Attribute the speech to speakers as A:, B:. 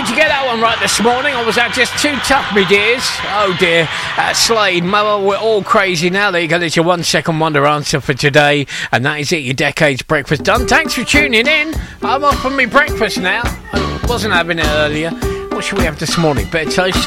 A: Did you get that one right this morning, or was that just too tough, me dears? Oh dear, Slade, Mother, we're all crazy now. There you go, there's your 1 second wonder answer for today, and that is it, your Decade's breakfast done. Thanks for tuning in. I'm off for me breakfast now. I wasn't having it earlier. What should we have this morning? Bit of toast?